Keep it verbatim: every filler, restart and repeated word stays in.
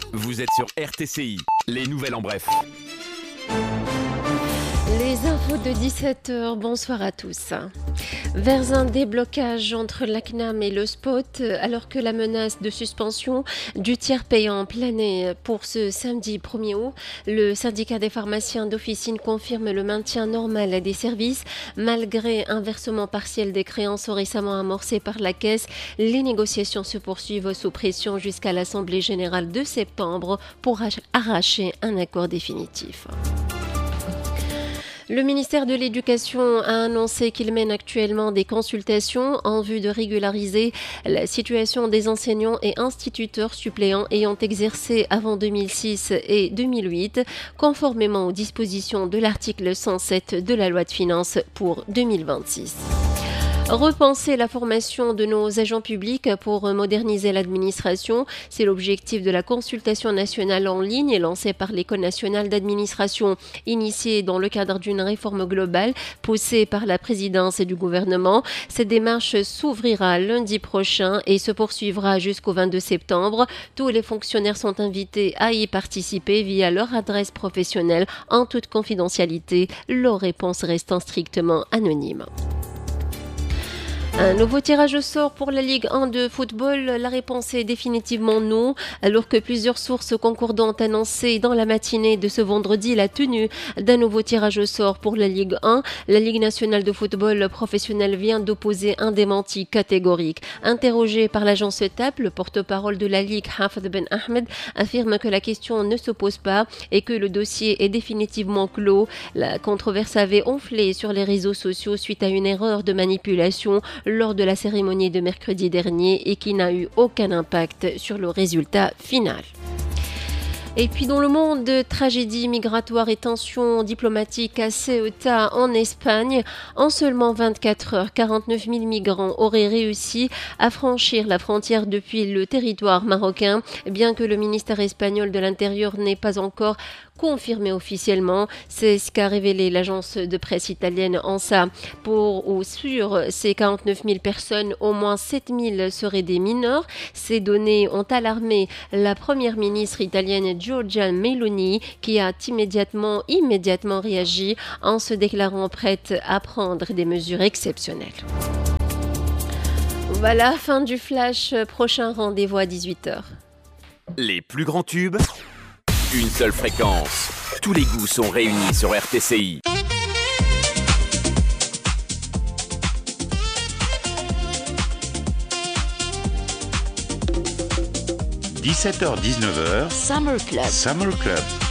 Vous êtes sur R T C I, les nouvelles en bref. Les infos de dix-sept heures, bonsoir à tous. Vers un déblocage entre l'A C N A M et le Spot, alors que la menace de suspension du tiers payant planait pour ce samedi premier août, le syndicat des pharmaciens d'officine confirme le maintien normal des services. Malgré un versement partiel des créances récemment amorcé par la Caisse, les négociations se poursuivent sous pression jusqu'à l'Assemblée générale de septembre pour arracher un accord définitif. Le ministère de l'Éducation a annoncé qu'il mène actuellement des consultations en vue de régulariser la situation des enseignants et instituteurs suppléants ayant exercé avant deux mille six et deux mille huit, conformément aux dispositions de l'article cent sept de la loi de finances pour deux mille vingt-six. Repenser la formation de nos agents publics pour moderniser l'administration, c'est l'objectif de la consultation nationale en ligne lancée par l'École nationale d'administration, initiée dans le cadre d'une réforme globale poussée par la présidence du gouvernement. Cette démarche s'ouvrira lundi prochain et se poursuivra jusqu'au vingt-deux septembre. Tous les fonctionnaires sont invités à y participer via leur adresse professionnelle en toute confidentialité, leurs réponses restant strictement anonymes. Un nouveau tirage au sort pour la Ligue un de football, la réponse est définitivement non, alors que plusieurs sources concordantes annonçaient dans la matinée de ce vendredi la tenue d'un nouveau tirage au sort pour la Ligue un. La Ligue nationale de football professionnel vient d'opposer un démenti catégorique. Interrogé par l'agence T A P, le porte-parole de la Ligue, Hafez Ben Ahmed, affirme que la question ne se pose pas et que le dossier est définitivement clos. La controverse avait enflé sur les réseaux sociaux suite à une erreur de manipulation lors de la cérémonie de mercredi dernier et qui n'a eu aucun impact sur le résultat final. Et puis dans le monde de tragédie migratoire et tensions diplomatiques à Ceuta en Espagne, en seulement vingt-quatre heures, quarante-neuf mille migrants auraient réussi à franchir la frontière depuis le territoire marocain, bien que le ministère espagnol de l'Intérieur n'ait pas encore confirmé officiellement. C'est ce qu'a révélé l'agence de presse italienne ANSA. Pour ou sur ces quarante-neuf mille personnes, au moins sept mille seraient des mineurs. Ces données ont alarmé la première ministre italienne Giorgia Meloni, qui a immédiatement, immédiatement réagi en se déclarant prête à prendre des mesures exceptionnelles. Voilà, fin du flash. Prochain rendez-vous à dix-huit heures. Les plus grands tubes, une seule fréquence. Tous les goûts sont réunis sur R T C I. dix-sept heures dix-neuf heures, Summer Club. Summer Club.